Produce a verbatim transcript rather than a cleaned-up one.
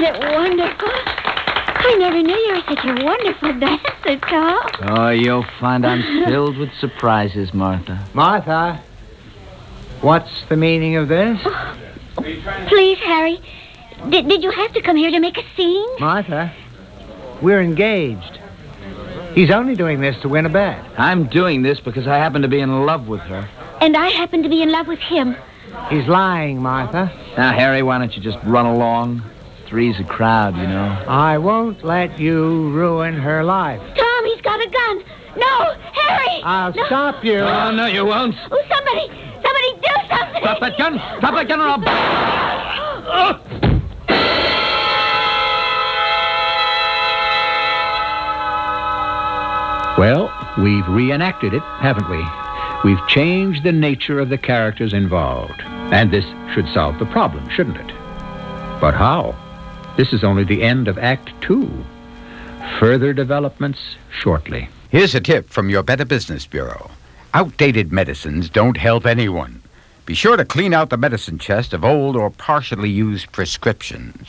it wonderful? I never knew you were such a wonderful dancer, Tom. Oh, you'll find I'm filled with surprises, Martha. Martha, what's the meaning of this? Oh, please, Harry. Did, did you have to come here to make a scene? Martha, we're engaged. He's only doing this to win a bet. I'm doing this because I happen to be in love with her. And I happen to be in love with him. He's lying, Martha. Now, Harry, why don't you just run along? Three's a crowd, you know. I won't let you ruin her life. Tom, he's got a gun. No, Harry! I'll no. stop you. Oh, no, you won't. Oh, somebody, somebody do something. Stop that gun. Stop that gun or I'll... Oh. Well, we've reenacted it, haven't we? We've changed the nature of the characters involved. And this should solve the problem, shouldn't it? But how? This is only the end of Act Two. Further developments shortly. Here's a tip from your Better Business Bureau. Outdated medicines don't help anyone. Be sure to clean out the medicine chest of old or partially used prescriptions.